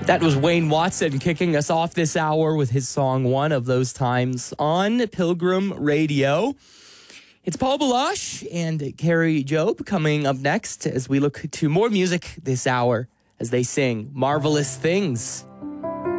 That was Wayne Watson kicking us off this hour with his song One of Those Times on Pilgrim Radio. It's Paul Balash and Carrie Job coming up next as we look to more music this hour as they sing Marvelous Things.